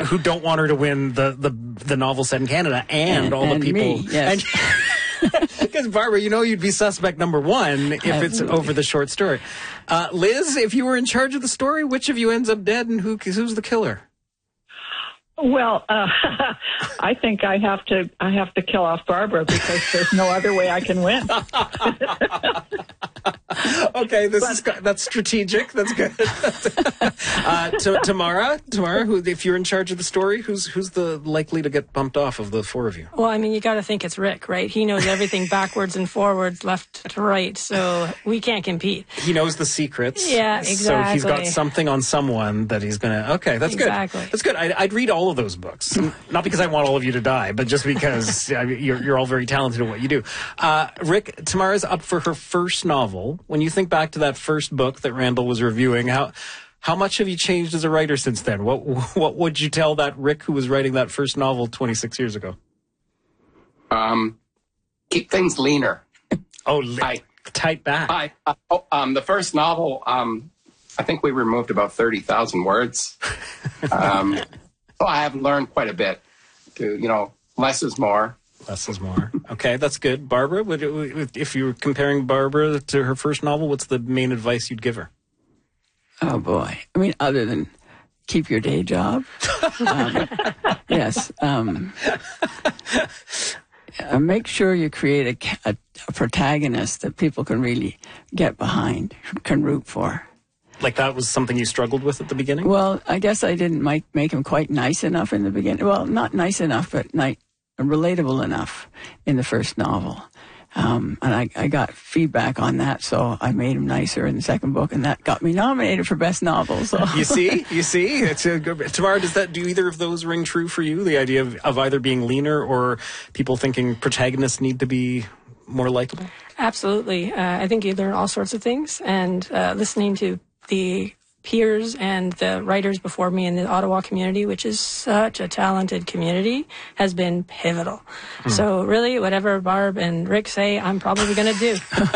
who don't want her to win the novel set in Canada and all the people. Me, yes. Because Barbara, you'd be suspect number one if it's over the short story. Liz, if you were in charge of the story, which of you ends up dead and who's the killer? Well, I think I have to kill off Barbara because there's no other way I can win. Okay, that's strategic. That's good. Tamara, who, if you're in charge of the story, who's the likely to get bumped off of the four of you? Well, I mean, you got to think it's Rick, right? He knows everything backwards and forwards, left to right, so we can't compete. He knows the secrets. Yeah, exactly. So he's got something on someone that he's going to... Okay, that's good. That's good. I'd read all of those books. Not because I want all of you to die, but just because you're all very talented at what you do. Rick, Tamara's up for her first novel. When you think back to that first book that Randall was reviewing, how much have you changed as a writer since then? What would you tell that Rick who was writing that first novel 26 years ago? Keep things leaner. Oh, tight back. The first novel, I think we removed about 30,000 words. So I have learned quite a bit. Less is more. Less is more. Okay, that's good. Barbara, if you were comparing Barbara to her first novel, what's the main advice you'd give her? Oh, boy. I mean, other than keep your day job. Yes. Make sure you create a protagonist that people can really get behind, can root for. Like that was something you struggled with at the beginning? Well, I guess I didn't make him quite nice enough in the beginning. Well, not nice enough, but relatable enough in the first novel. And I got feedback on that, so I made him nicer in the second book, and that got me nominated for Best Novel. So. You see? It's a good... Tamara, do either of those ring true for you? The idea of either being leaner or people thinking protagonists need to be more likable? Absolutely. I think you learn all sorts of things, and listening to the peers and the writers before me in the Ottawa community, which is such a talented community, has been pivotal. So really, whatever Barb and Rick say, I'm probably going to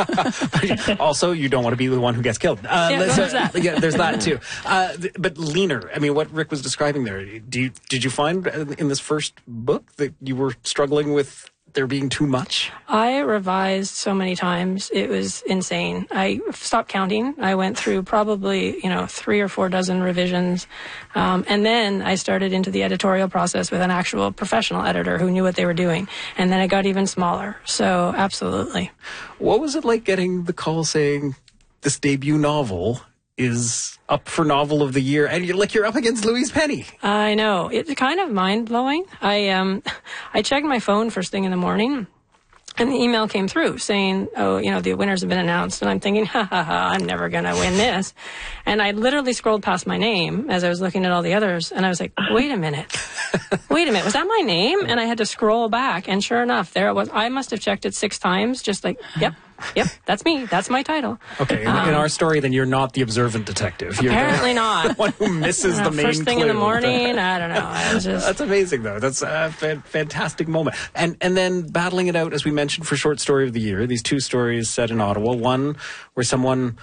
do. Also, you don't want to be the one who gets killed. There's that. Yeah, there's that too. But leaner, I mean, what Rick was describing there, did you find in this first book that you were struggling with there being too much? I revised so many times. It was insane. I stopped counting. I went through probably, 3 or 4 dozen revisions. And then I started into the editorial process with an actual professional editor who knew what they were doing. And then it got even smaller. So absolutely. What was it like getting the call saying this debut novel is up for Novel of the Year, and you're up against Louise Penny? I know. It's kind of mind-blowing. I checked my phone first thing in the morning, and the email came through saying, the winners have been announced. And I'm thinking, I'm never going to win this. And I literally scrolled past my name as I was looking at all the others, and I was like, wait a minute, was that my name? And I had to scroll back, and sure enough, there it was. I must have checked it 6 times, just like, yep, that's me. That's my title. Okay, in our story, then you're not the observant detective. You're apparently not. One who misses the main first thing clue. In the morning. I don't know. That's amazing, though. That's a fantastic moment. And then battling it out, as we mentioned, for Short Story of the Year. These 2 stories set in Ottawa. One where someone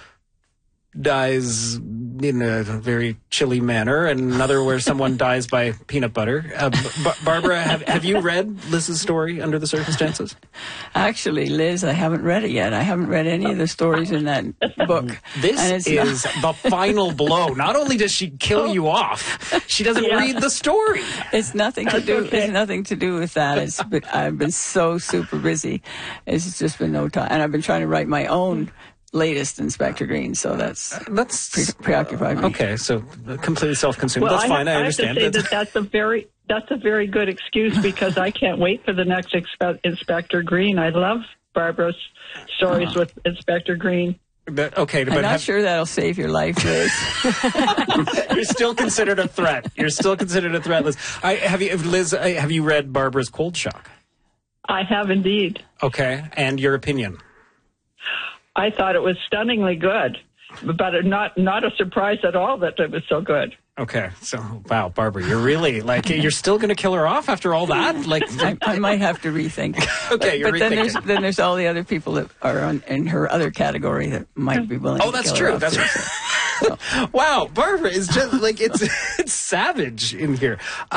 dies in a very chilly manner, and another where someone dies by peanut butter. Barbara, have you read Liz's story, Under the Circumstances? Actually, Liz, I haven't read it yet. I haven't read any of the stories in that book. This is the final blow. Not only does she kill you off, she doesn't read the story. It's nothing to do. Okay. It's nothing to do with that. I've been so super busy. It's just been no time, and I've been trying to write my own latest Inspector Green, so that's preoccupied me. Okay, so completely self-consumed. Well, that's fine. I understand. I have to say that's a very good excuse, because I can't wait for the next Inspector Green. I love Barbara's stories with Inspector Green. I'm not sure that'll save your life, Liz. You're still considered a threat. Liz. Liz, have you read Barbara's Cold Shock? I have indeed. Okay, and your opinion? I thought it was stunningly good, but not a surprise at all that it was so good. Okay, so wow, Barbara, you're really you're still going to kill her off after all that? I might have to rethink. Okay, but then there's all the other people that are in her other category that might be willing. Oh, that's true. That's right. Wow, Barbara is just it's savage in here.